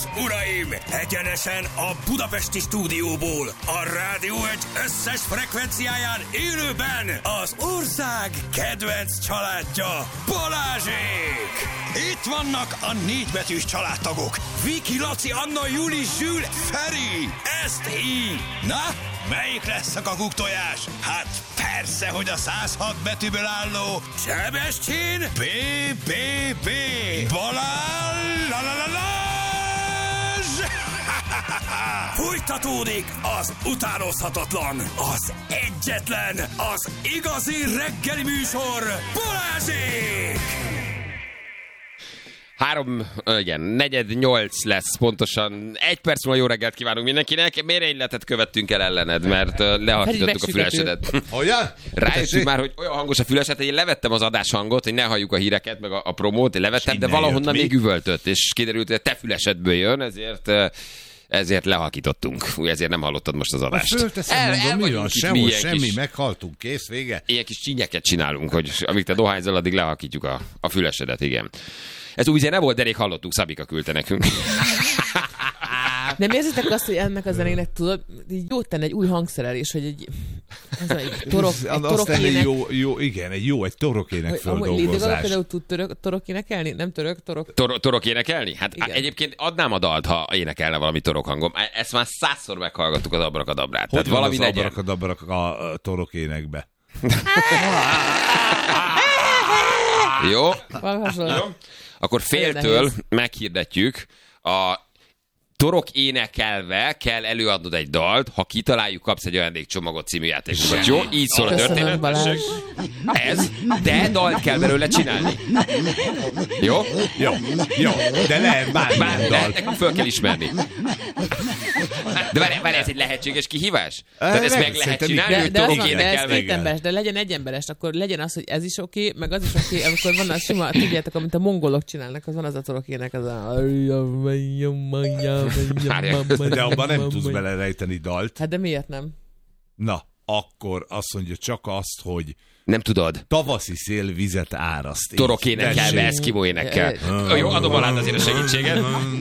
és uraim, egyenesen a budapesti stúdióból, a Rádió Egy összes frekvenciáján élőben az ország kedvenc családja, Balázsék! Itt vannak a 4 betűs családtagok, Viki, Laci, Anna, Juli, Zsül, Feri, ezt így. Na, melyik lesz a kakuktojás? Hát persze, hogy a 106 betűből álló Sebestyén B. Balázs! Fújtatódik az utánozhatatlan, az egyetlen, az igazi reggeli műsor, Balázsék! 7:45 lesz pontosan. 1 perc múlva jó reggelt kívánunk mindenkinek. Mérényletet követtünk el ellened, mert lehallgatítottuk a fülesedet. Olyan? Rájöttünk már, hogy olyan hangos a füleset, hogy én levettem az adáshangot, hogy ne halljuk a híreket, meg a promót, én levettem, de valahonnan még üvöltött, és kiderült, hogy a te fülesedből jön, ezért lehalkítottunk. Úgy ezért nem hallottad most az adást. Fölteszem, mondom, mi van? Semmi, meghaltunk, kész, vége. Ilyen kis csínyeket csinálunk, hogy amíg te dohányzol, addig lehalkítjuk a fülesedet, igen. Ez új zene volt, de rég hallottuk, Szabika küldte nekünk. Nem érzitek azt, hogy ennek a zenének tudod, így jót tenne egy új hangszerelés, hogy egy torokének. Jó, igen, egy torokének földolgozás. Lady Gaga például tud torok énekelni? Nem török? Torok énekelni? Hát egyébként adnám a dalt, ha énekelne valami torok hangom. Ezt már 100-szor meghallgattuk az Abrakadabrát. Hogy van az Abrakadabrak a torok énekbe? Jó. Akkor féltől meghirdetjük, a torok énekelve kell előadnod egy dalt, ha kitaláljuk, kapsz egy ajándékcsomagot című játékokat. Jó? Így szól a történet. Ez, de dalt kell belőle csinálni. Jó? Jó. De lehet bármilyen dalt. Nekünk föl kell ismerni. De várj, ez egy lehetséges kihívás? Tehát ezt meg lehet csinálni, hogy torok énekelve. De legyen egyemberes, akkor legyen az, hogy ez is oké, meg az is oké, amikor van a sima, tudjátok, amit a mongolok csinálnak, az van az a torok ének, az a... De abban nem tudsz belerejteni dalt. Hát de miért nem? Na, akkor azt mondja csak azt, hogy nem tudod. Tavaszi szél vizet áraszt. Torok énekelve, eszkimó énekkel. Jó, adom alád azért a segítséget.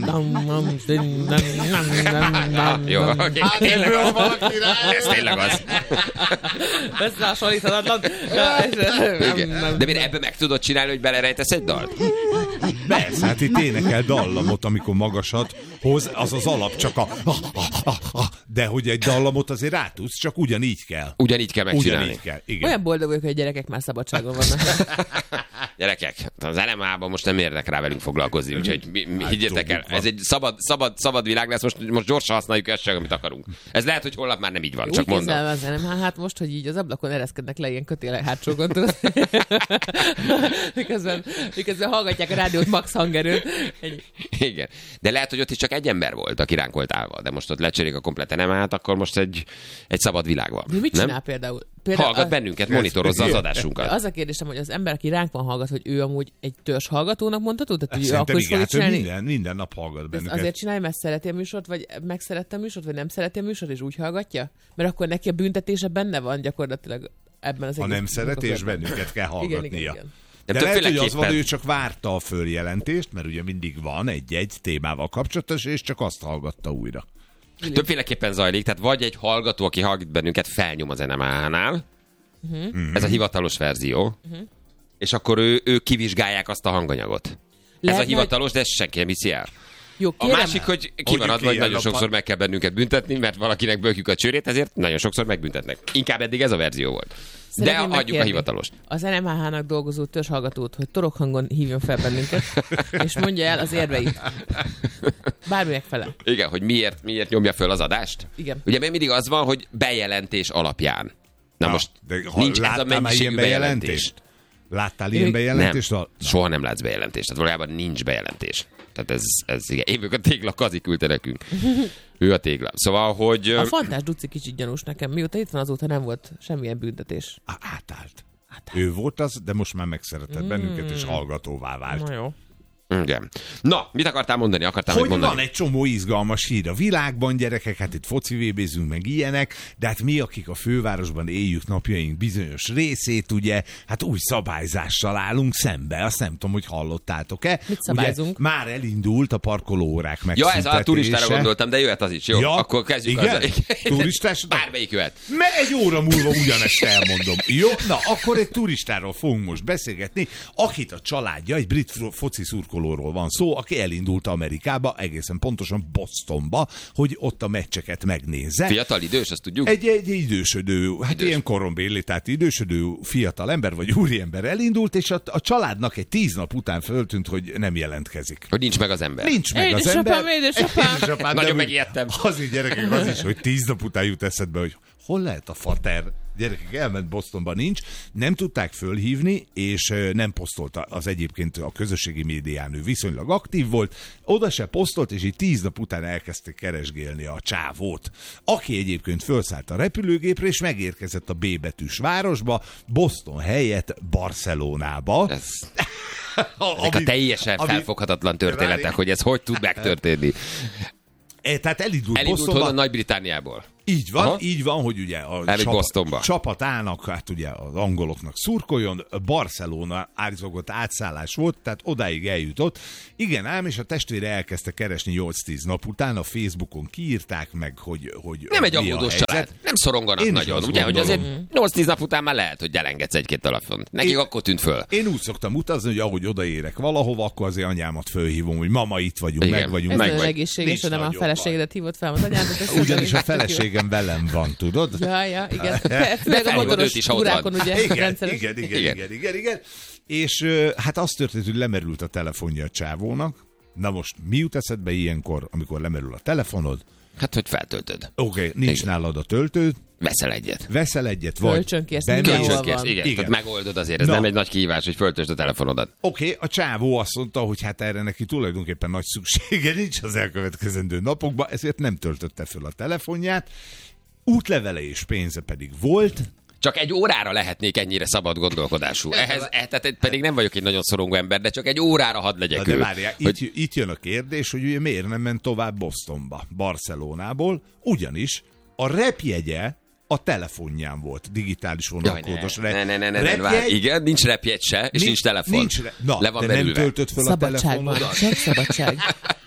Jó, oké. Tényleg az valakire. Ez tényleg az. Összehasonlíthatatlan. De miért ebben meg tudod csinálni, hogy belerejtesz egy dalt? Persze, hát itt énekel dallamot, amikor magasat hoz, az az alap, csak a... De hogy egy dallamot azért rá tudsz, csak ugyanígy kell. Ugyanígy kell megcsinálni. Ugyanígy kell, igen. Olyan boldog vagyok, hogy a gyerekek már szabadságon vannak. Gyerekek, az LMA-ban most nem érnek rá velünk foglalkozni, úgyhogy higgyétek el, ez egy szabad világ lesz, most gyorsan használjuk ezt, amit akarunk. Ez lehet, hogy holnap már nem így van, csak mondom. Az LMA, hát most, hogy így az ablakon ereszkednek le ilyen kötélek hátsókon, miközben hallgatják a rádiót max hangerőn. Igen, de lehet, hogy ott is csak egy ember volt, aki ránk volt állva, de most ott lecserélik a komplet LMA-t, akkor most egy szabad világ van. De mit csinál például? Hallgat bennünket, monitorozza az adásunkat. Az a kérdésem, hogy az ember, aki ránk van hallgat, hogy ő amúgy egy törzs hallgatónak mondható? Tehát, hogy szerintem akkor is igen, minden nap hallgat bennünket. Azért csinálja, mert szereti a műsort, vagy megszerette a műsort, vagy nem szereti a műsort, és úgy hallgatja? Mert akkor neki a büntetése benne van gyakorlatilag ebben az egész. Ha nem szereti, és bennünket kell hallgatnia. Igen. De lehet, hogy az van, ő csak várta a följelentést, mert ugye mindig van egy témával kapcsolatos, és csak azt hallgatta újra. Többféleképpen zajlik, tehát vagy egy hallgató, aki hallgat bennünket, felnyom az NMA-nál, ez a hivatalos verzió, és akkor ő kivizsgálják azt a hanganyagot. Ez a hivatalos, de ezt senki nem hiszi el. Jó, a másik, hogy ki van adva, hogy nagyon sokszor meg kell bennünket büntetni, mert valakinek bökjük a csőrét, ezért nagyon sokszor megbüntetnek. Inkább eddig ez a verzió volt. De adjuk a hivatalost. Az NMH-nak dolgozó törzshallgatót, hogy torok hangon hívjon fel bennünket, és mondja el az érveit. Bárminek fele. Igen, hogy miért nyomja föl az adást. Igen. Ugye még mindig az van, hogy bejelentés alapján. Na most nincs ez a mennyiségű bejelentés. Láttál ilyen bejelentést? Nem, soha nem látsz bejelentést. Tehát valójában nincs bejelentés. Tehát ez igen. Évők a tégla Kazi küldte nekünk. Ő a tégla. Szóval, hogy... A Fantás Duci kicsit gyanús nekem. Mióta itt van, azóta nem volt semmilyen büntetés. Átállt. Ő volt az, de most már megszeretett bennünket, és hallgatóvá vált. Na jó. Igen. Na, mit akartál mondani? Hogy van egy csomó izgalmas hír a világban, gyerekek, hát itt foci VB-zünk meg ilyenek, de hát mi, akik a fővárosban éljük napjaink bizonyos részét, ugye, hát új szabályzással állunk szembe. Azt nem tudom, hogy hallottátok-e. Mit szabályzunk? Ugye, már elindult a parkolóórák megszüntetése. Ja, ez a turistára gondoltam, de jöhet az is. Jó, ja, akkor kezdjük igen? azzal. Turistás? Bármelyik jöhet. Egy óra múlva ugyanezt elmondom. Jó, na, akkor egy turistáról fogunk most beszélgetni, akit a családja, egy brit foci szurkolóról van szó, aki elindult Amerikába, egészen pontosan Bostonba, hogy ott a meccseket megnézze. Fiatal, idős, azt tudjuk? Egy idősödő, hát ilyen korombéli, tehát idősödő fiatal ember vagy úriember elindult, és a családnak egy 10 nap után föltűnt, hogy nem jelentkezik. Hogy nincs meg az ember. Nincs meg az ember. Édesapám. Nagyon megijedtem. Azért gyerekek, az is, hogy 10 nap után jut eszedbe, hogy hol lehet a fater? Gyerekek, elment Bostonba, nincs. Nem tudták fölhívni, és nem posztolta az egyébként a közösségi médián, ő viszonylag aktív volt. Oda se posztolt, és így 10 nap után elkezdték keresgélni a csávót. Aki egyébként fölszállt a repülőgépre, és megérkezett a B betűs városba, Boston helyett Barcelonába. Ezek a teljesen felfoghatatlan történetek, hogy ez hogy tud megtörténni. Tehát elindult Bostonba. Honnan? Nagy-Britanniából. Így van, így van, hogy ugye a csapatának, hát ugye az angoloknak szurkoljon, Barcelona állítólag átszállás volt, tehát odáig eljutott. Igen ám, és a testvére elkezdte keresni 8-10 nap után, a Facebookon kiírták meg, hogy nem egy aggódós család, nem szoronganak nagyon, ugye, hogy azért 8-10 nap után már lehet, hogy gyelengedsz egy-két telefont. Nekik akkor tűnt föl. Én úgy szoktam utazni, hogy ahogy odaérek valahova, akkor azért anyámat fölhívom, hogy mama, itt vagyunk, igen, meg vagyunk. Ez nagyon egészséges, hogy nem a feleségedet hívott fel az anyádat. Ugyanis a feleségem velem van, tudod? Ja, igen. Meg a motoros túrákon, ugye? Igen. És hát az történt, hogy lemerült a telefonja a csávónak. Na most mi jut eszedbe ilyenkor, amikor lemerül a telefonod? Hát, hogy feltöltöd. Oké, nincs nálad a töltőd. Veszel egyet, vagy kölcsönkérsz, igen. Tehát megoldod azért, ez nem egy nagy kihívás, hogy föltöltsd a telefonodat. Oké, a csávó azt mondta, hogy hát erre neki tulajdonképpen nagy szüksége nincs az elkövetkezendő napokban, ezért nem töltötte föl a telefonját. Útlevele és pénze pedig volt. Csak egy órára lehetnék ennyire szabad gondolkodású. Tehát pedig nem vagyok egy nagyon szorongó ember, de csak egy órára hadd legyek ő. De várjál, itt jön a kérdés, hogy ugye miért nem ment tovább Bostonba, Barcelonából, ugyanis a repjegye a telefonján volt, digitális vonalkódos repjegy. Igen, nincs repjegy se, és nincs telefon. Le van de belülve. Nem töltött föl a telefonodat? Csak szabadság.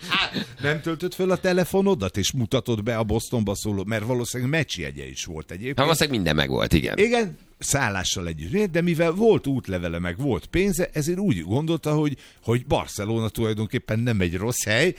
Nem töltött föl a telefonodat, és mutatod be a Bostonba szóló, mert valószínűleg meccsjegye is volt egyébként. Valószínűleg minden meg volt, igen. Igen, szállással együtt, de mivel volt útlevele, meg volt pénze, ezért úgy gondolta, hogy Barcelona tulajdonképpen nem egy rossz hely.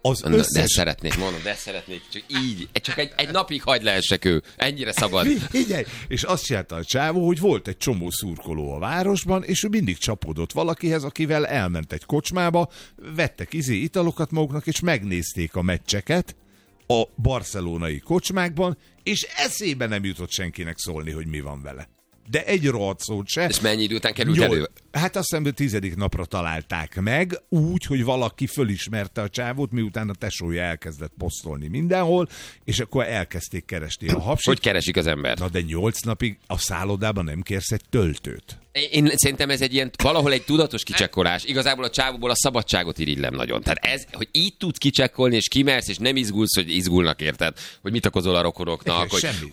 De szeretnék, csak így, csak egy napig hagyd lehessek ő, ennyire szabad. Igen, és azt csinálta a csávó, hogy volt egy csomó szurkoló a városban, és ő mindig csapódott valakihez, akivel elment egy kocsmába, vettek italokat maguknak, és megnézték a meccseket a barcelonai kocsmákban, és eszébe nem jutott senkinek szólni, hogy mi van vele. De egy rohadt szót se. És mennyi idő után került elő? Hát azt hiszem, 10. napra találták meg, úgy, hogy valaki fölismerte a csávót, miután a tesója elkezdett posztolni mindenhol, és akkor elkezdték keresni a hapsit. Hogy keresik az ember? Na de 8 napig a szállodában nem kérsz egy töltőt. Én szerintem ez egy ilyen, valahol egy tudatos kicsekkolás. Igazából a csávóból a szabadságot irigylem nagyon. Tehát ez, hogy így tudsz kicsekkolni, és kimersz, és nem izgulsz, hogy izgulnak, érted? Hogy mit okozol a rokonoknak,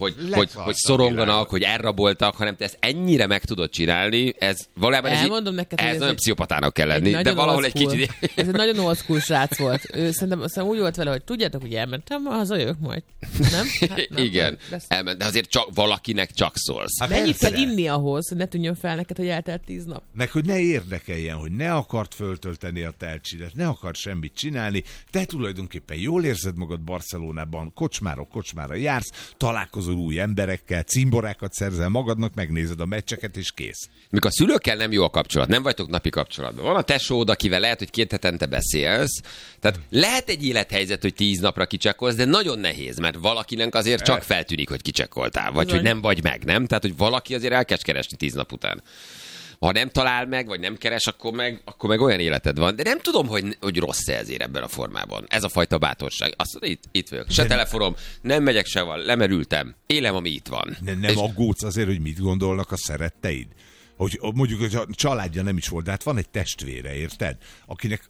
hogy szoronganak, hogy elraboltak, hanem te ezt ennyire meg tudod csinálni, ez valójában ez nagyon pszichopatának kell lenni, de valahol egy kicsit... Ez egy nagyon old school srác volt. Ő szerintem úgy volt vele, hogy tudjátok, hogy elmentem, hazajövök majd. Nem? Hát, nem igen, elment, de azért valakinek csak szólsz. Hát mennyit kell inni ahhoz, hogy ne tűnjön fel neked, hogy eltelt 10 nap? Meg hogy ne érdekeljen, hogy ne akart föltölteni a telcsidet, ne akart semmit csinálni, te tulajdonképpen jól érzed magad Barcelonában, kocsmára jársz, találkozol új emberekkel, cimborákat szerzel magadnak, megnézed a meccseket, és kész. Mikor a szülőkkel nem jó a kapcsolat, nem vagytok napi kapcsolatban. Van a tesód, akivel lehet, hogy 2 hetente beszélsz. Tehát lehet egy élethelyzet, hogy 10 napra kicsekkolsz, de nagyon nehéz, mert valakinek azért csak feltűnik, hogy kicsekkoltál, vagy hogy nem vagy meg, nem? Tehát, hogy valaki azért elkezd keresni 10 nap után. Ha nem talál meg, vagy nem keres, akkor meg olyan életed van. De nem tudom, hogy rossz-e ezért ebben a formában. Ez a fajta bátorság. Azt mondja, itt vagyok. Se telefonom, nem megyek sehol, lemerültem. Élem, ami itt van. Nem aggódsz azért, hogy mit gondolnak a szeretteid? Hogy mondjuk, hogy a családja nem is volt, de hát van egy testvére, érted? Akinek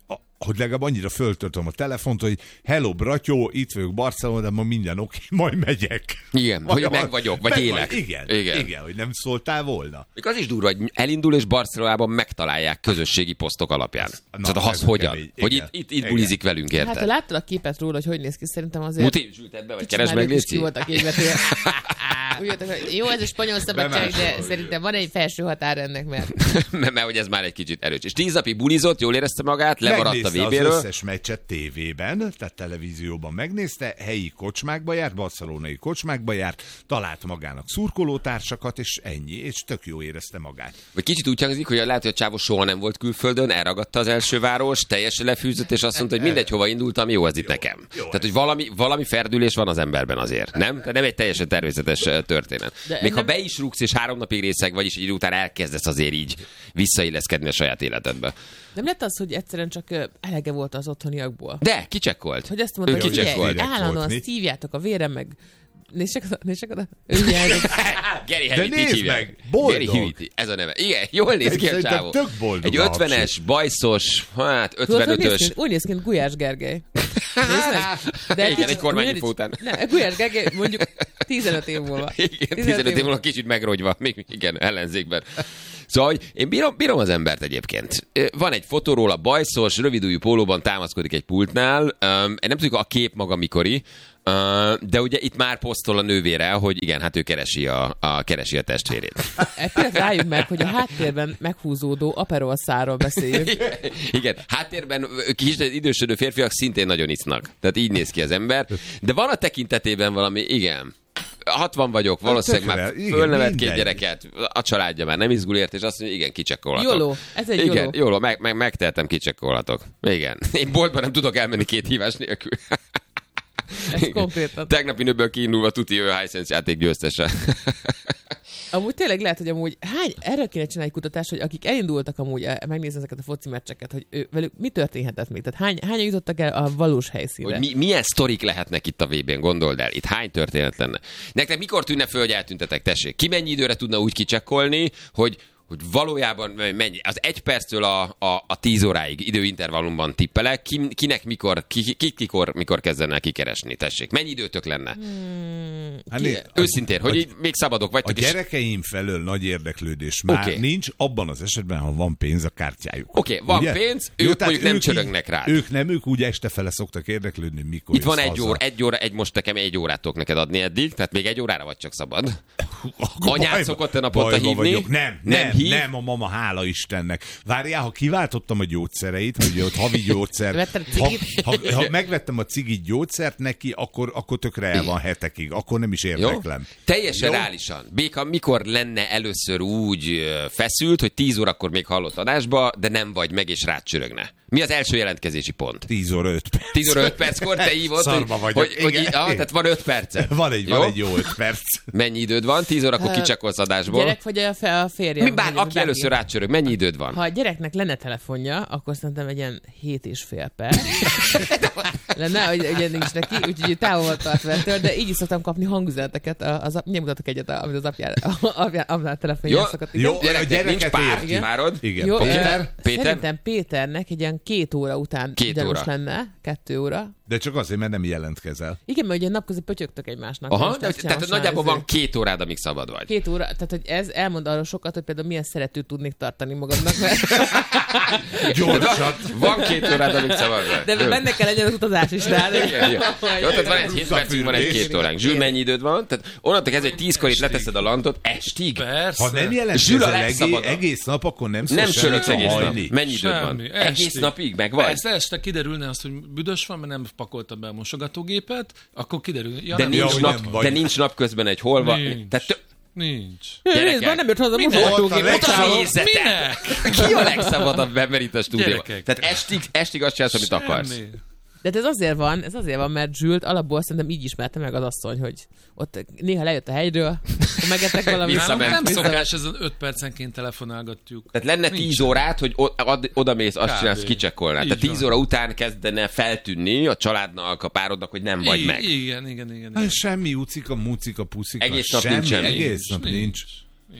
hogy legalább annyira föltöltöm a telefont, hogy hello, bratyó, itt vagyok Barcelonában, ma minden oké, majd megyek. Igen, hogy meg vagyok, vagy élek. Igen, hogy nem szóltál volna. Még az is durva, hogy elindul, és Barcelonában megtalálják közösségi posztok alapján. Szóval az hogyan? Hogy itt bulizik velünk, érted? Hát ha láttad a képet róla, hogy néz ki, szerintem azért... Muti, zsülted be, vagy keresd meg, Léci? Voltak égetője. Úgy jöttek, hogy jó, ez a spanyol szabadság, de szerintem van egy felső határ ennek, mert hogy ez már egy kicsit erős. És 10 napig bulizott, jól érezte magát, lemaradt a VB-ről. Megnézte az összes meccset tévében, tehát televízióban megnézte, helyi kocsmákba járt, barcelonai kocsmákba járt, talált magának szurkolótársakat, és ennyi, és tök jó érezte magát. Vagy kicsit úgy hangzik, hogy lehet, hogy a csávó soha nem volt külföldön, elragadta az első város, teljesen lefűzött, és azt mondta, hogy mindegy, hova indultam, jó az itt nekem. Tehát, hogy valami ferdülés van az emberben azért, nem? Tehát nem egy teljesen természetes történet. Még ha be is rúgsz, és 3 napig részeg vagy, és így után elkezdesz azért így visszailleszkedni a saját életedbe. Nem lett az, hogy egyszerűen csak elege volt az otthoniakból? De, kicsekkolt. Hogy azt mondta, hogy figyelj, állandóan szívjátok a vérem, meg nézzek oda. Geri Heviti hívják. Geri Heviti, ez a neve. Igen, jól néz ki a csávó. Egy 50-es, bajszos, hát 55-ös. Úgy néz ki, mint Gulyás Gergely. De igen, egy kormányinfó után. Nem, Gulyás Gergely mondjuk 15 év múlva. Igen, 15 év múlva kicsit megrogyva. Még igen, ellenzékben. Szóval én bírom az embert egyébként. Van egy fotó róla, bajszos, rövidújú pólóban támaszkodik egy pultnál. Nem tudjuk a kép maga mikori, de ugye itt már posztol a nővére, hogy igen, hát ő keresi a testvérét. Például rájuk meg, hogy a háttérben meghúzódó Aperol szárról beszéljünk. Igen, háttérben kis idősödő férfiak szintén nagyon isznak. Tehát így néz ki az ember. De van a tekintetében valami, igen. 60 vagyok, valószínűleg már fölnevet 2 gyereket, a családja már nem izgul ért, és azt mondja, igen, kicsekkolhatok. Jóló, ez egy igen, jóló, megtehetem, kicsekkolhatok. Igen. Én boltban nem tudok elmenni 2 hívás nélkül. Ez konkrétan. Tegnapi nőből kiindulva tuti ő a Hisense játék győztese. Amúgy tényleg lehet, hogy amúgy erről kéne csinálni egy kutatást, hogy akik elindultak amúgy megnézni ezeket a foci meccseket, hogy velük mi történhetett még? Tehát hányan jutottak el a valós helyszínre? Hogy milyen sztorik lehetnek itt a VB-n, gondold el. Itt hány történet lenne? Nektek mikor tűnne föl, hogy eltűntetek? Tessék, ki mennyi időre tudna úgy kicsekkolni, hogy valójában mennyi? Az 1 perctől a 10 óráig időintervallumban tippelek, kinek mikor kezdene kikeresni, tessék. Mennyi időtök lenne? Őszintén, hogy így még szabadok vagytok. A gyerekeim felől nagy érdeklődés már nincs, abban az esetben, ha van pénz a kártyájuk. Oké, van ugye? Pénz, ők mondjuk nem csörögnek rá. Ők úgy este fele szoktak érdeklődni, mikor itt van egy óra, most nekem 1 órát tudok neked adni eddig, tehát még 1 órára vagy csak szabad. Anyát szokott-e naponta hívni? Nem, a mama, hála Istennek. Várjál, ha kiváltottam a gyógyszereit, hogy ott havi gyógyszer, ha megvettem a cigit gyógyszert neki, akkor tökre el van hetekig, akkor nem is érdeklem. Jó? Teljesen reálisan. Béka, mikor lenne először úgy feszült, hogy 10 órakor még hallott adásba, de nem vagy meg, és rád csörögne? Mi az első jelentkezési pont? 10 óra 5 perc. 10 óra 5 perckor te hívod, tehát van 5 percet. Van egy jó 5 perc. Mennyi időd van? 10 órakor kicsekkolsz adásból. Gyerek vagy a férjem? Aki először rácsörög, mennyi időd van? Ha a gyereknek lenne telefonja, akkor szerintem egy ilyen 7,5 perc. Lenne, hogy ugye nincs neki, úgyhogy távol tart vettől, de így is szoktam kapni hangüzeneteket. Mutatok egyet, amit az apján telefonján szokott. Jó, gyereknek nincs párod? Igen. Jó, Péter? Szerintem Péternek egy ilyen 2 óra után gyanús lenne, 2 óra. De csak azért, mert nem jelentkezel. Igen, mert ugye napközben pötyögtök egymásnak. Aha, tehát nagyjából van 2 órád, amíg szabad vagy. 2 óra, tehát hogy ez elmond arról sokat, hogy például milyen szeretőt tudnék tarttartani magadnak, mert... Gyorsat. Van 2 órád, amíg szabad vagy. De benne kell legyen az utazás is rá. Jó, tehát van egy 7 percünk, van egy 2 óránk. Zsül, mennyi időd van? Tehát onnantól kezdve, hogy 10-kor itt leteszed a lantot, estig? Persze. Ha nem jelentkezel egész nap, akkor nem szól semmit a hajni. Mennyi időd van? Egész napig meg vagy? Persze, este kiderülne azt, hogy büdös van, mert nem pakolta be a mosogatógépet, akkor kiderül. Ja, de nincs napközben egy holva. Nincs. Részben nem jött haza a mosogatógépet. Ki a legszabadabb ember itt a stúdióban? Tehát estig azt csinálsz, amit akarsz. De ez azért van, mert Zsült alapból szerintem így ismerte meg az asszony, hogy ott néha lejött a hegyről, megettek valamit. Nem szokás, ez 5 percenként telefonálgatjuk. Tehát lenne 10 órát, hogy odamész, azt csinálsz, kicsekkolnál. Tehát 10 óra után kezdene feltűnni a családnak, a párodnak, hogy nem vagy meg. Igen. Hát semmi ucika, mucika, puszika. Egész nap nincs semmi. Egész nap nincs.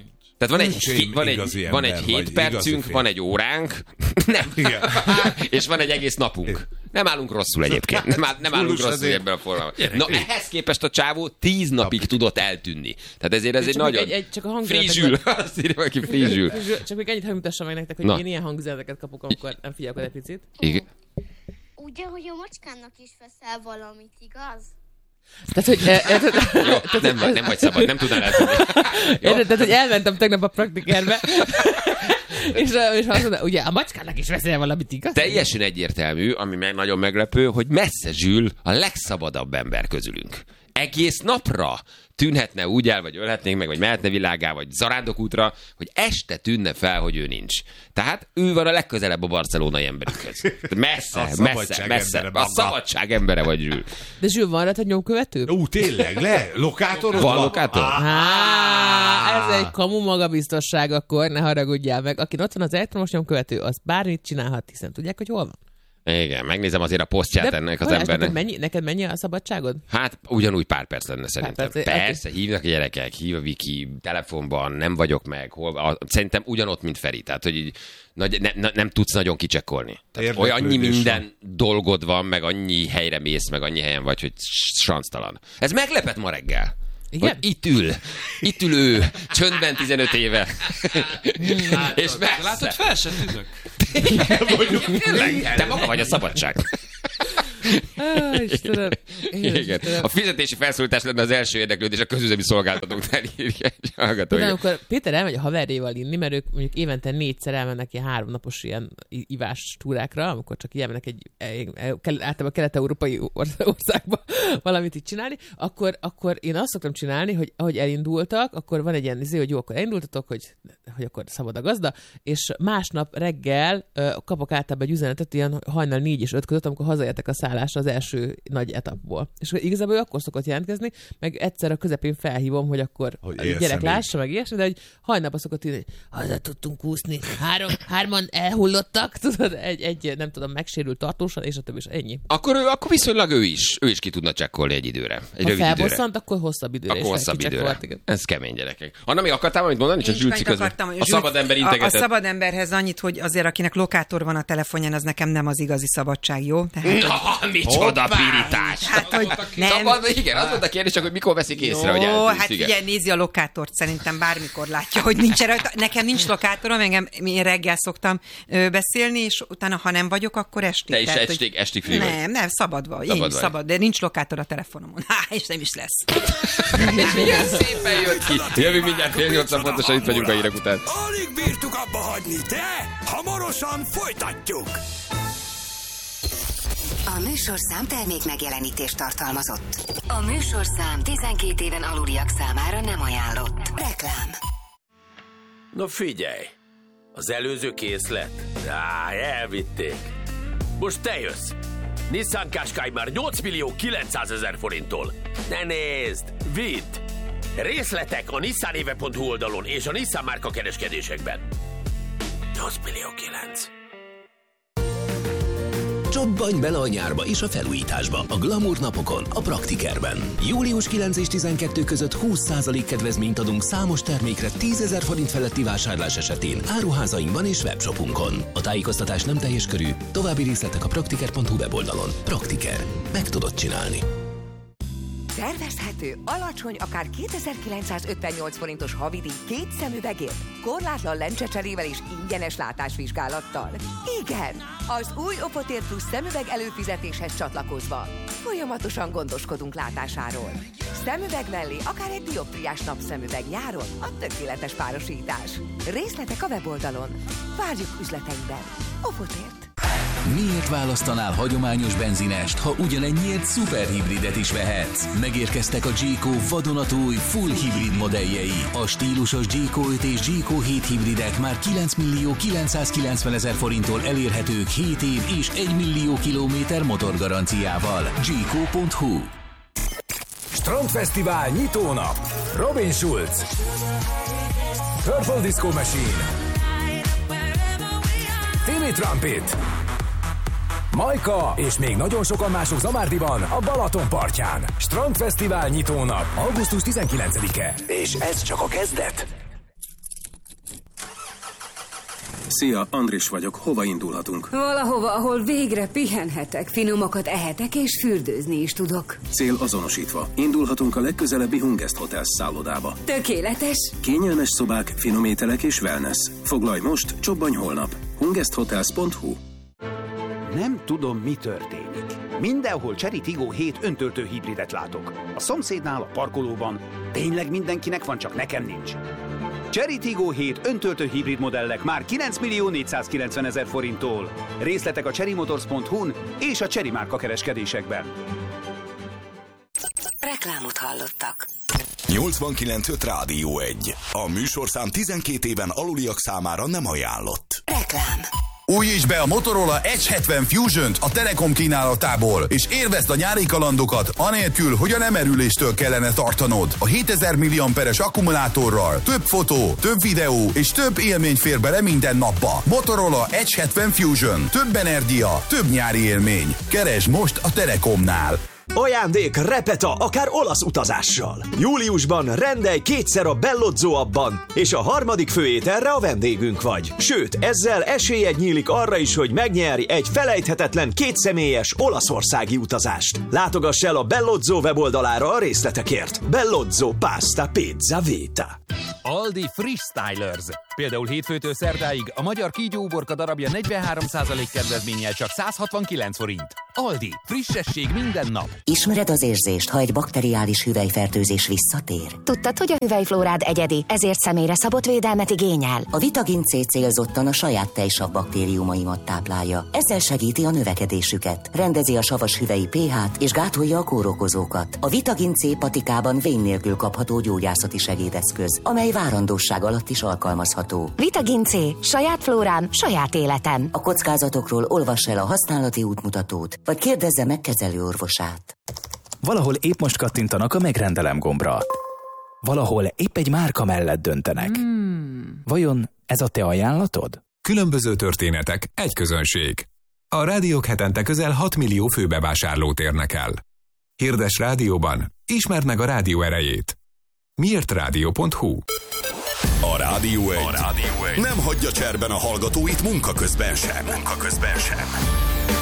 Tehát van egy 7 percünk, van egy óránk, nem. És van egy egész napunk. Nem állunk rosszul egyébként. Nem állunk rosszul ebben a formában. Na, ehhez képest a csávó 10 napig tudott eltűnni. Tehát ezért ez egy nagyon... Frizsül. Azt írja valaki, frizsül. Csak még ennyit mutassam meg nektek, hogy én ilyen hangüzeneteket kapok, amikor nem figyelek egy picit. Igen. Ugye, hogy a macskának is veszel valamit, igaz? Tehát, hogy... Nem vagy szabad, nem tudnál eltudni. Tehát, hogy elmentem tegnap a praktikerbe, és azt mondta, ugye a macskának is veszel valamit, igaz? Teljesen egyértelmű, ami nagyon meglepő, hogy messze Zsül a legszabadabb ember közülünk. Egész napra tűnhetne úgy el, vagy ölhetnénk meg, vagy mehetne világá, vagy zarándokútra, hogy este tűnne fel, hogy ő nincs. Tehát ő van a legközelebb a barcelonai emberünkhöz. Messze. A szabadság embere vagy Zsül. De Zsül, van rá, hogy nyomkövető? Tényleg, lokátorod van? Lokátor? Ez egy kamu magabiztosság, akkor ne haragudjál meg. Aki ott van az elektromos nyomkövető, az bármit csinálhat, hiszen tudják, hogy hol van. Igen, megnézem azért a posztját ennek az embernek. Neked mennyi a szabadságod? Hát ugyanúgy pár perc lenne szerintem. Persze, hívnak a gyerekek, hív a Viki, telefonban, nem vagyok meg, szerintem ugyanott, mint Feri, tehát hogy így nem tudsz nagyon kicsekkolni. Annyi minden dolgod van, meg annyi helyre mész, meg annyi helyen vagy, hogy sanctalan. Ez meglepett ma reggel. Igen? Itt ül ő, csöndben 15 éve. És látod, fel sem tűnök. Te maga vagy a szabadság. Istenem. Igen. A fizetési felszólítás lenne az első érdeklődés a közüzemi szolgáltatóknál, írja egy hallgató. De amikor Péter elmegy a haverjéval inni, mert ők mondjuk évente 4-szer elmennek ilyen 3 napos ilyen ivás túrákra, amikor csak elmennek általában kelet-európai országba valamit itt csinálni, akkor én azt szoktam csinálni, hogy ahogy elindultak, akkor van egy ilyen hogy jó, akkor elindultatok, hogy akkor szabad a gazda, és másnap reggel kapok általában egy üzenetet ilyen hajnal 4 és 5 között, amikor hazaértek a szállásra az első nagy etapból. És igazából akkor szokott jelentkezni, meg egyszer a közepén felhívom, hogy akkor a gyerek lássa, meg ilyesmi, de hogy hajnalban szokott írni, hogy haza tudtunk úszni, hárman elhullottak, tudod, egy nem tudom, megsérült tartósan, és a többi is ennyi. Akkor viszonylag ő is ki tudna csekkolni egy időre. Egy rövid felbosszant, akkor hosszabb időre. Akkor hosszabb időre. Ez kemény, gyerekek. Anna, még akartál valamit mondani? Csak Zsülci közben. A szabad ember integetett. A szabad emberhez annyit, hogy azért akinek lokátor van a telefonján, az nekem nem az igazi szabadság, jó? Tehát, micsoda pirítás! Hát, hogy nem. Szabad, igen, az volt a kérdés, csak hogy mikor veszik észre, hogy eltűnsz. Hát ugye nézi a lokátort, szerintem bármikor látja, hogy nincs rajta. Nekem nincs lokátorom, én reggel szoktam beszélni, és utána, ha nem vagyok, akkor estig. Te is tehát, estig free vagy? Nem, szabad vagy. Én is szabad, de nincs lokátor a telefonomon. És nem is lesz. Milyen szépen jött ki. Jövünk mindjárt 7:30 pontosan, itt vagyunk a hírek után. Alig bírtuk abba hagyni, de hamarosan folytatjuk. A műsorszám termék megjelenítést tartalmazott. A műsorszám 12 éven aluliak számára nem ajánlott. Reklám. Na figyelj, az előző készlet? Elvitték. Most te jössz. Nissan Qashqai már 8.900.000 forinttól. Ne nézd, vidd! Részletek a nissanéve.hu oldalon és a Nissan márka kereskedésekben. 8.900.000. Csobbanj bele a nyárba és a felújításba a Glamour napokon, a Praktikerben. Július 9 és 12 között 20% kedvezményt adunk számos termékre 10.000 forint feletti vásárlás esetén áruházainkban és webshopunkon. A tájékoztatás nem teljes körű, további részletek a praktiker.hu weboldalon. Praktiker. Meg tudod csinálni. Tervezhető, alacsony, akár 2958 forintos havidíj 2 szemüvegért, korlátlan lencsecserével és ingyenes látásvizsgálattal. Igen, az új Oppotér Plus szemüveg előfizetéshez csatlakozva. Folyamatosan gondoskodunk látásáról. Szemüveg mellé akár egy dioptriás napszemüveg nyáron, a tökéletes párosítás. Részletek a weboldalon. Várjuk üzleteinkben. Oppotért. Miért választanál hagyományos benzinest, ha ugyanennyiért szuperhibridet is vehetsz? Megérkeztek a G-Co vadonatúj full hibrid modelljei. A stílusos G-Co 5 és G-Co 7 hibridek már 9.990.000 forinttól elérhetők 7 év és 1 millió kilométer motorgaranciával. G-Co.hu. Strandfesztivál nyitónap. Robin Schulz, Purple Disco Machine, Timmy Trumpet, Majka és még nagyon sokan mások Zamárdiban, a Balaton partján. Strandfesztivál nyitónap, augusztus 19-e. És ez csak a kezdet. Szia, Andris vagyok. Hova indulhatunk? Valahova, ahol végre pihenhetek, finomakat ehetek és fürdőzni is tudok. Cél azonosítva. Indulhatunk a legközelebbi Hungest Hotels szállodába. Tökéletes. Kényelmes szobák, finom ételek és wellness. Foglalj most, csobbanj holnap. hungesthotels.hu. Nem tudom, mi történik. Mindenhol Chery Tiggo 7 öntöltő hibridet látok. A szomszédnál, a parkolóban. Tényleg mindenkinek van, csak nekem nincs. Chery Tiggo 7 öntöltő hibrid modellek már 9.490.000 forinttól. Részletek a cherrymotors.hu-n és a Chery márka kereskedésekben. Reklámot hallottak. 89.5 Rádió 1. A műsorszám 12 éven aluliak számára nem ajánlott. Reklám. Újítsd be a Motorola Edge 70 Fusion-t a Telekom kínálatából, és élvezd a nyári kalandokat, anélkül, hogy a lemerüléstől kellene tartanod. A 7000 mAh-es akkumulátorral több fotó, több videó és több élmény fér bele minden napba. Motorola Edge 70 Fusion. Több energia, több nyári élmény. Keresd most a Telekomnál. Ajándék Repeta, akár olasz utazással. Júliusban rendelj 2-szer a Bellozzo appban, és a 3. főételre a vendégünk vagy. Sőt, ezzel esélyed nyílik arra is, hogy megnyerj egy felejthetetlen 2 személyes olaszországi utazást. Látogass el a Bellozzo weboldalára a részletekért. Bellozzo Pasta Pizza Vita. Aldi Friss Stylers. Például hétfőtől szerdáig a magyar kígyóuborka darabja 43% kedvezménnyel csak 169 forint. Aldi. Frissesség minden nap. Ismered az érzést, ha egy bakteriális hüvelyfertőzés visszatér? Tudtad, hogy a hüvelyflórád egyedi, ezért személyre szabott védelmet igényel? A Vitagin C célzottan a saját tejsav baktériumaimat táplálja. Ezzel segíti a növekedésüket, rendezi a savas hüvelyi pH-t és gátolja a kórokozókat. A Vitagin C patikában vén nélkül kapható gyógyászati segédeszköz, amely várandóság alatt is alkalmazható. Vitagin C. Saját flórám, saját életem. A kockázatokról olvass el a használati útmutatót, vagy kérdezze meg kezelőorvosát. Valahol épp most kattintanak a megrendelem gombra. Valahol épp egy márka mellett döntenek. Vajon ez a te ajánlatod? Különböző történetek, egy közönség. A rádiók hetente közel 6 millió főbevásárlót érnek el. Hirdess rádióban, ismerd meg a rádió erejét. miértradio.hu. A Rádió 1 nem hagyja cserben a hallgatóit munka közben sem.